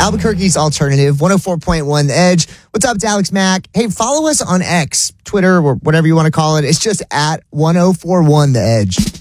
Albuquerque's alternative, 104.1 The Edge. What's up, it's Alex Mack. Hey, follow us on X, Twitter, or whatever you want to call it. It's just at 1041 The Edge.